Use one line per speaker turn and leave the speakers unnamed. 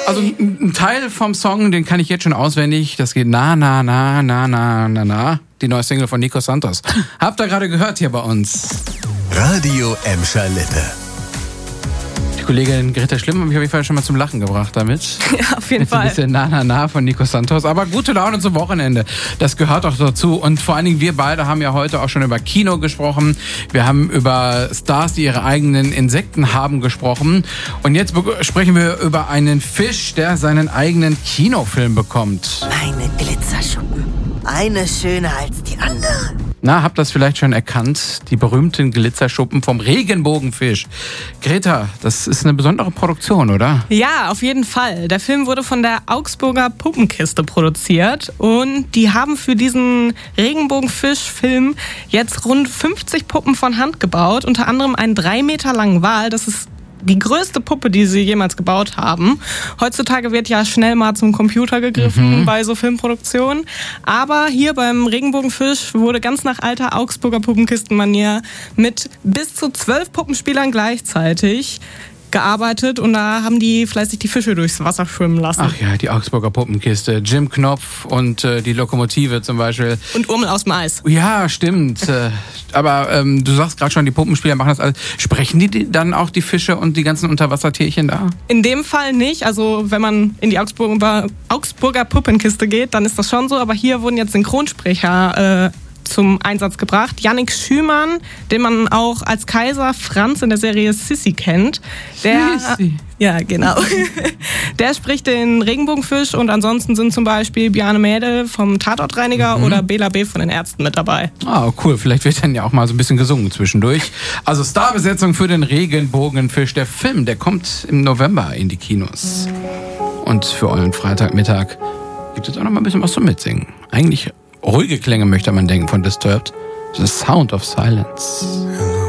Also ein Teil vom Song, den kann ich jetzt schon auswendig. Das geht na, na, na, na, na, na, na. Die neue Single von Nico Santos. Habt ihr gerade gehört hier bei uns.
Radio Emscher Lippe.
Die Kollegin Greta Schlimm hat mich auf jeden Fall schon mal zum Lachen gebracht damit.
Ja, auf jeden Fall.
Ein bisschen na, na, na von Nico Santos. Aber gute Laune zum Wochenende. Das gehört auch dazu. Und vor allen Dingen wir beide haben ja heute auch schon über Kino gesprochen. Wir haben über Stars, die ihre eigenen Insekten haben, gesprochen. Und jetzt sprechen wir über einen Fisch, der seinen eigenen Kinofilm bekommt.
Meine Glitzerschuppen. Eine schöner als die andere.
Na, habt ihr das vielleicht schon erkannt? Die berühmten Glitzerschuppen vom Regenbogenfisch. Greta, das ist eine besondere Produktion, oder?
Ja, auf jeden Fall. Der Film wurde von der Augsburger Puppenkiste produziert und die haben für diesen Regenbogenfisch-Film jetzt rund 50 Puppen von Hand gebaut, unter anderem einen 3 Meter langen Wal. Das ist die größte Puppe, die sie jemals gebaut haben. Heutzutage wird ja schnell mal zum Computer gegriffen bei so Filmproduktionen. Aber hier beim Regenbogenfisch wurde ganz nach alter Augsburger Puppenkistenmanier mit bis zu 12 Puppenspielern gleichzeitig gearbeitet und da haben die fleißig die Fische durchs Wasser schwimmen lassen.
Ach ja, die Augsburger Puppenkiste. Jim Knopf und die Lokomotive zum Beispiel.
Und Urmel aus dem Eis.
Ja, stimmt. Aber du sagst gerade schon, die Puppenspieler machen das alles. Sprechen die dann auch die Fische und die ganzen Unterwassertierchen da?
In dem Fall nicht. Also wenn man in die Augsburger Puppenkiste geht, dann ist das schon so. Aber hier wurden jetzt Synchronsprecher zum Einsatz gebracht. Yannick Schümann, den man auch als Kaiser Franz in der Serie Sissi kennt.
Sissi?
Ja, genau. Der spricht den Regenbogenfisch und ansonsten sind zum Beispiel Bjarne Mädel vom Tatortreiniger oder Bela B. von den Ärzten mit dabei.
Ah, cool. Vielleicht wird dann ja auch mal so ein bisschen gesungen zwischendurch. Also Starbesetzung für den Regenbogenfisch. Der Film, der kommt im November in die Kinos. Und für euren Freitagmittag gibt es auch noch mal ein bisschen was zum Mitsingen. Eigentlich ruhige Klänge möchte man denken von Disturbed. The Sound of Silence.